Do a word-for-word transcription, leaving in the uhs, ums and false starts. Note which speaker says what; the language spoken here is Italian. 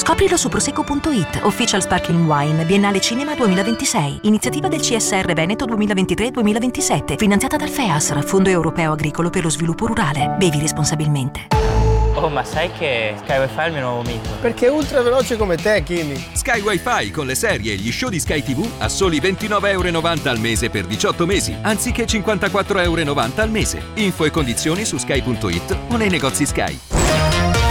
Speaker 1: Scoprilo su prosecco punto it, Official Sparkling Wine, Biennale Cinema duemilaventisei. Iniziativa del C S R Veneto duemilaventitré duemilaventisette. Finanziata dal FEASR, Fondo Europeo Agricolo per lo Sviluppo Rurale. Bevi responsabilmente.
Speaker 2: Oh, ma sai che Sky Wi-Fi è il mio nuovo mito?
Speaker 3: Perché è ultra veloce come te, Kimi.
Speaker 4: Sky Wi-Fi con le serie e gli show di Sky tivù a soli ventinove e novanta euro al mese per diciotto mesi, anziché cinquantaquattro e novanta euro al mese. Info e condizioni su sky punto it o nei negozi Sky.